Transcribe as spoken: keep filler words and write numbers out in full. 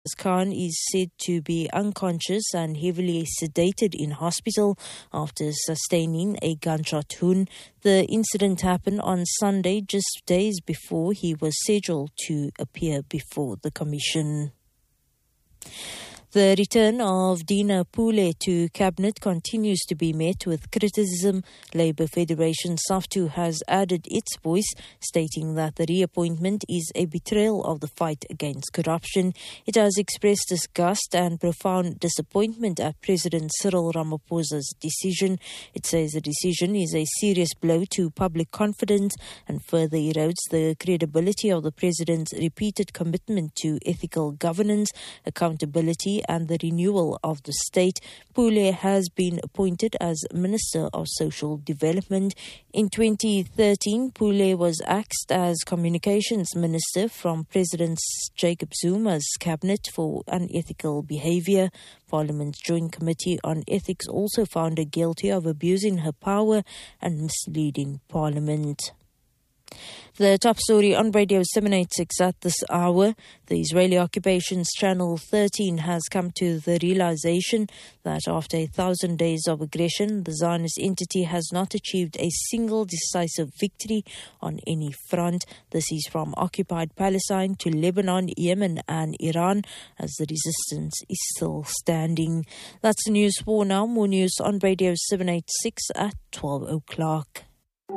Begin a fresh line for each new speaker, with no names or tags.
Khan is said to be unconscious and heavily sedated in hospital after sustaining a gunshot wound. The incident happened on Sunday, just days before he was scheduled to appear before the commission. The return of Dina Pule to cabinet continues to be met with criticism. Labour Federation SAFTU has added its voice, stating that the reappointment is a betrayal of the fight against corruption. It has expressed disgust and profound disappointment at President Cyril Ramaphosa's decision. It says the decision is a serious blow to public confidence and further erodes the credibility of the president's repeated commitment to ethical governance, accountability and the renewal of the state. Pule has been appointed as Minister of Social Development. In twenty thirteen, Pule was axed as Communications Minister from President Jacob Zuma's cabinet for unethical behaviour. Parliament's Joint Committee on Ethics also found her guilty of abusing her power and misleading Parliament. The top story on Radio seven eighty-six at this hour. The Israeli occupation's Channel thirteen has come to the realization that after a thousand days of aggression, the Zionist entity has not achieved a single decisive victory on any front. This is from occupied Palestine to Lebanon, Yemen and Iran, as the resistance is still standing. That's the news for now. More news on Radio seven eighty-six at twelve o'clock.